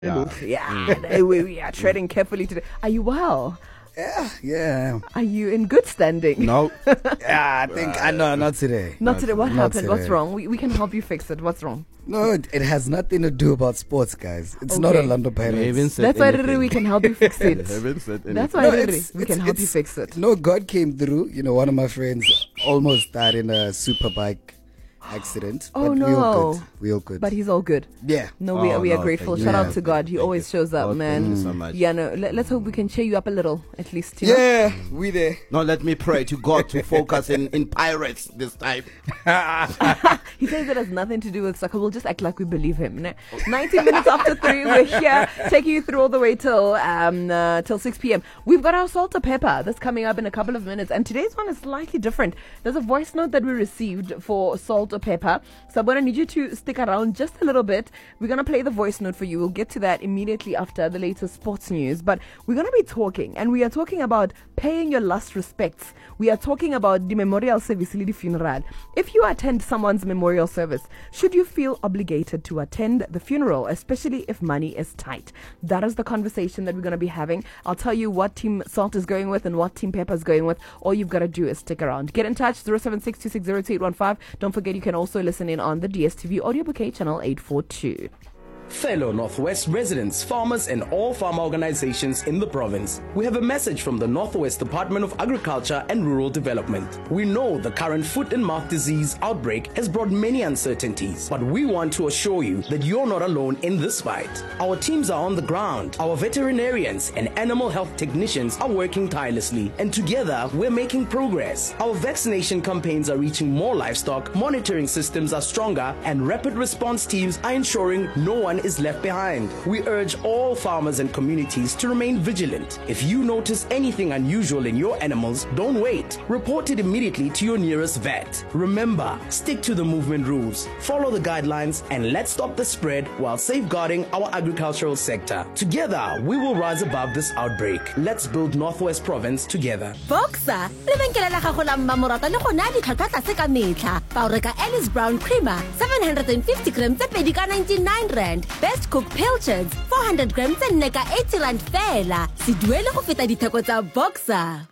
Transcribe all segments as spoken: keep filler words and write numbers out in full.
Yeah, yeah mm. we, we are treading carefully today. Are you well? Yeah, yeah. Are you in good standing? No. yeah, I think, uh, I know, not today. Not, not today. What happened? Today. What's wrong? We, we can help you fix it. What's wrong? No, it, it has nothing to do about sports, guys. It's okay. Not a London Pirates. That's why we can help you fix it. That's why no, we can help you fix it. No, God came through. You know, one of my friends almost died in a superbike accident. Oh but no, we all good. We all good. But he's all good. Yeah. No, we oh, are we no, are grateful. you. Shout Yeah. out to God. He thank always you. shows up, oh, man. Thank you so much. Yeah, no. Let, let's hope we can cheer you up a little, at least. You yeah, know? we there. No, let me pray to God to focus in, in Pirates this time. He says it has nothing to do with soccer. We'll just act like we believe him. Ne? nineteen minutes after three, we're here taking you through all the way till um uh, till six p.m. We've got our salt or pepper that's coming up in a couple of minutes, and today's one is slightly different. There's a voice note that we received for salt or pepper. So I'm going to need you to stick around just a little bit. We're going to play the voice note for you. We'll get to that immediately after the latest sports news. But we're going to be talking, and we are talking about paying your last respects. We are talking about the memorial service, the funeral. If you attend someone's memorial service, should you feel obligated to attend the funeral, especially if money is tight? That is the conversation that we're going to be having. I'll tell you what Team Salt is going with and what Team Pepper is going with. All you've got to do is stick around. Get in touch, zero seven six two six zero two eight one five. Don't forget you can also listen in on the D S T V audio bouquet channel eight forty-two. Fellow Northwest residents, farmers and all farm organizations in the province, we have a message from the Northwest Department of Agriculture and Rural Development. We know the current foot and mouth disease outbreak has brought many uncertainties, but we want to assure you that you're not alone in this fight. Our teams are on the ground. Our veterinarians and animal health technicians are working tirelessly, and together we're making progress. Our vaccination campaigns are reaching more livestock, monitoring systems are stronger, and rapid response teams are ensuring no one is left behind. We urge all farmers and communities to remain vigilant. If you notice anything unusual in your animals, don't wait. Report it immediately to your nearest vet. Remember, stick to the movement rules, follow the guidelines, and let's stop the spread while safeguarding our agricultural sector. Together, we will rise above this outbreak. Let's build Northwest Province together. Boxer, lebenkele la gago la mmamorata le go na ditlhwatlhwa tlase ka metlha. Fa o reka Ellis Brown Creamer, seven hundred fifty grams tse pedi ka ninety-nine rand. Best Cook Pilchards, four hundred grams tse nne ka eighty rand fela. Se duele go feta ditheko tsa Boxer.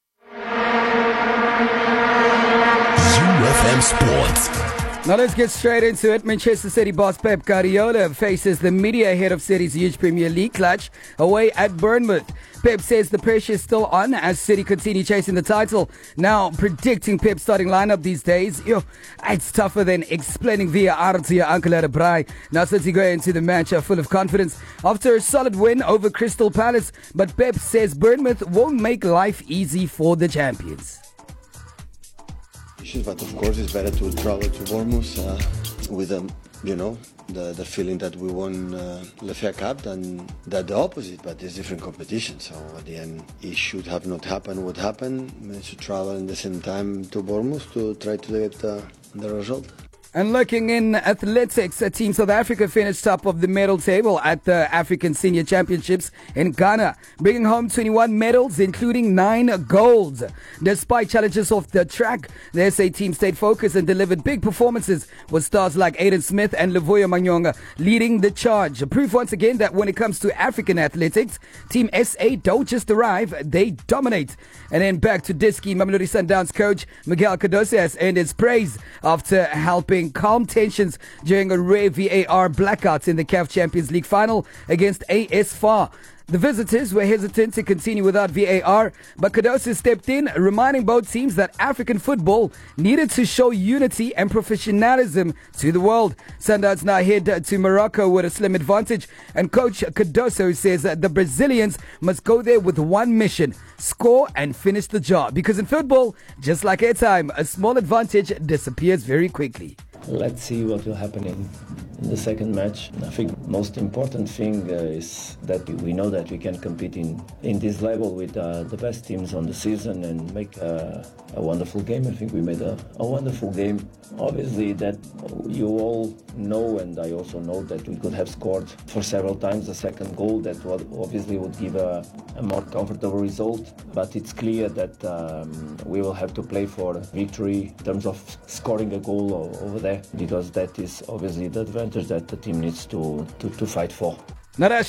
U F M Sports. Now let's get straight into it. Manchester City boss Pep Guardiola faces the media ahead of City's huge Premier League clutch away at Bournemouth. Pep says the pressure is still on as City continue chasing the title. Now, predicting Pep's starting lineup these days, yo, it's tougher than explaining via R to your uncle at a braai. Now City go into the match full of confidence after a solid win over Crystal Palace. But Pep says Bournemouth won't make life easy for the champions. But of course it's better to travel to Bournemouth uh, with um, you know the, the feeling that we won uh, the F A Cup than that the opposite, but it's different competition, so at the end it should have not happened what happened. We should travel in the same time to Bournemouth to try to get uh, the result. And looking in athletics, Team South Africa finished top of the medal table at the African Senior Championships in Ghana, bringing home twenty-one medals, including nine golds. Despite challenges off the track, the S A team stayed focused and delivered big performances with stars like Aiden Smith and Luvuyo Manyonga leading the charge. Proof once again that when it comes to African athletics, Team S A don't just arrive, they dominate. And then back to Diski, Mamelodi Sundowns coach Miguel Cardoso has earned his praise after helping calm tensions during a rare V A R blackout in the C A F Champions League final against A S F A R. The visitors were hesitant to continue without V A R, but Cardoso stepped in, reminding both teams that African football needed to show unity and professionalism to the world. Sundowns now head to Morocco with a slim advantage, and coach Cardoso says that the Brazilians must go there with one mission: score and finish the job. Because in football, just like airtime, a small advantage disappears very quickly. Let's see what will happen in, in the second match. I think most important thing uh, is that we know that we can compete in, in this level with uh, the best teams on the season and make uh, a wonderful game. I think we made a, a wonderful game. Obviously that you all know, and I also know that we could have scored for several times a second goal that would obviously would give a, a more comfortable result. But it's clear that um, we will have to play for victory in terms of scoring a goal over there, because that is obviously the advantage that the team needs to, to, to fight for. Naresh.